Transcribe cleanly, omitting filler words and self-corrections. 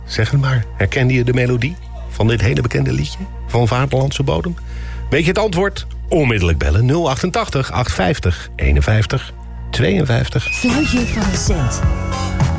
Zeg het maar, herkende je de melodie van dit hele bekende liedje? Van Vaderlandse bodem? Weet je het antwoord? Onmiddellijk bellen 088 850 51 52. Fluitje van een cent.